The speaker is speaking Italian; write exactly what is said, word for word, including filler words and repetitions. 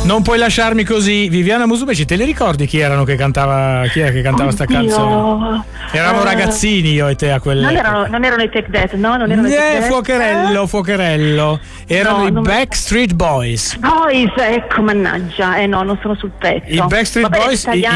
Non puoi lasciarmi così. Viviana Musumeci, te le ricordi chi erano che cantava chi è che cantava sta Oddio. canzone? Eravamo uh, ragazzini io e te a quelle. Non erano, non erano i Take That, no? Non erano i Take Eh, That. fuocherello, Eh? fuocherello. Erano No, i non- Backstreet Boys. Boys, ecco, mannaggia. Eh no, non sono sul pezzo. I Backstreet Vabbè, Boys, i- italiani